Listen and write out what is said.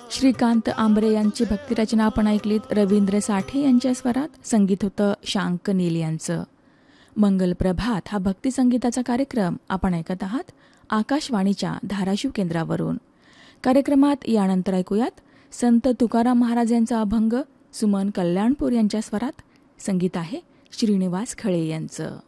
श्रीकांत आंबरे यांची भक्तिरचना आपण ऐकलीत. रवींद्र साठे यांच्या स्वरात संगीत होतं शांक नील यांचं. मंगल प्रभात हा भक्तिसंगीताचा कार्यक्रम आपण ऐकत आहात आकाशवाणीच्या धाराशिव केंद्रावरून. कार्यक्रमात यानंतर ऐकूयात संत तुकाराम महाराज यांचा अभंग सुमन कल्याणपूर यांच्या स्वरात. संगीत आहे श्रीनिवास खळे यांचं.